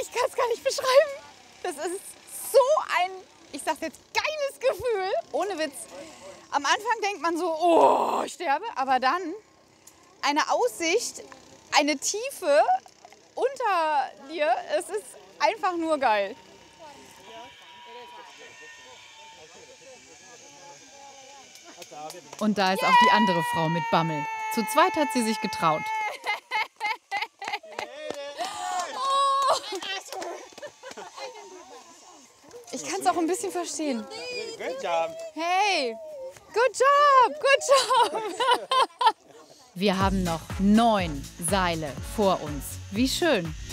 Ich kann es gar nicht beschreiben. Das ist so ein, ich sag's jetzt, geiles Gefühl. Ohne Witz. Am Anfang denkt man so, oh, ich sterbe. Aber dann eine Aussicht, eine Tiefe unter dir. Es ist einfach nur geil. Und da ist auch die andere Frau mit Bammel. Zu zweit hat sie sich getraut. Ich kann es auch ein bisschen verstehen. Hey, good job, good job. Wir haben noch 9 Seile vor uns. Wie schön.